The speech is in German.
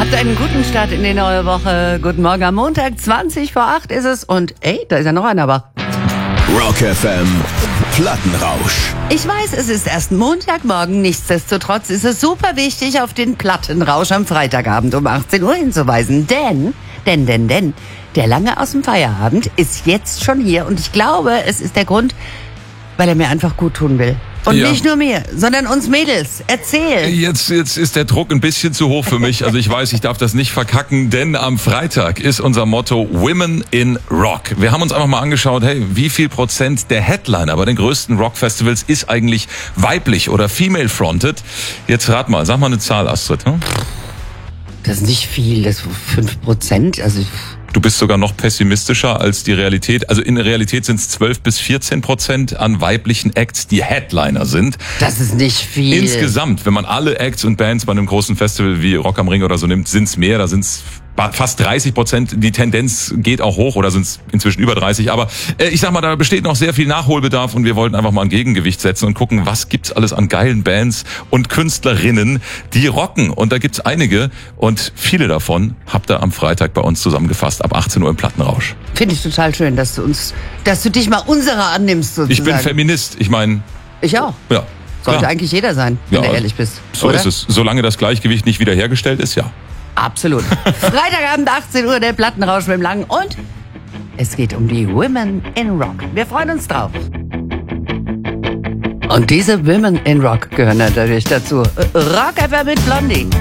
Habt einen guten Start in die neue Woche. Guten Morgen am Montag, 20 vor 8 ist es. Und ey, da ist ja noch einer wach. Rock FM Plattenrausch. Ich weiß, es ist erst Montagmorgen. Nichtsdestotrotz ist es super wichtig, auf den Plattenrausch am Freitagabend um 18 Uhr hinzuweisen. Denn, der lange aus dem Feierabend ist jetzt schon hier. Und ich glaube, es ist der Grund, weil er mir einfach gut tun will. Und nicht nur mir, sondern uns Mädels. Erzähl. Jetzt ist der Druck ein bisschen zu hoch für mich. Also ich weiß, ich darf das nicht verkacken, denn am Freitag ist unser Motto Women in Rock. Wir haben uns einfach mal angeschaut, hey, wie viel Prozent der Headliner bei den größten Rockfestivals ist eigentlich weiblich oder female-fronted? Jetzt rat mal, sag mal eine Zahl, Astrid. Hm? Das ist nicht viel, das ist 5%. Also Du bist sogar noch pessimistischer als die Realität. Also in der Realität sind es 12-14% an weiblichen Acts, die Headliner sind. das ist nicht viel. Insgesamt, wenn man alle Acts und Bands bei einem großen Festival wie Rock am Ring oder so nimmt, sind es mehr, da sind es fast 30%. Die Tendenz geht auch hoch oder sind es inzwischen über 30. Aber ich sag mal, da besteht noch sehr viel Nachholbedarf und wir wollten einfach mal ein Gegengewicht setzen und gucken, was gibt's alles an geilen Bands und Künstlerinnen, die rocken. Und da gibt's einige und viele davon habt ihr am Freitag bei uns zusammengefasst, ab 18 Uhr im Plattenrausch. Finde ich total schön, dass du dich mal unserer annimmst sozusagen. Ich bin Feminist, ich meine... Ich auch. Ja. Sollte klar. eigentlich jeder sein, wenn du ehrlich bist. So oder? ist es. Solange das Gleichgewicht nicht wiederhergestellt ist, ja. Absolut. Freitagabend 18 Uhr, der Plattenrausch mit dem Langen. Und es geht um die Women in Rock. Wir freuen uns drauf. Und diese Women in Rock gehören natürlich dazu. Rock FM mit Blondie.